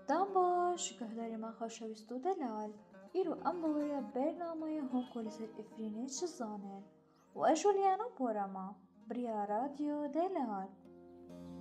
دام باش گهداری ما خۆشەویست و دەلال ئیرۆ ئەم بەوەیە بەرنامەیە هۆکۆ لەسەر ئفرینێ چ زانێن و ئەژولیانە بۆرەما بریا رادیۆ دەلال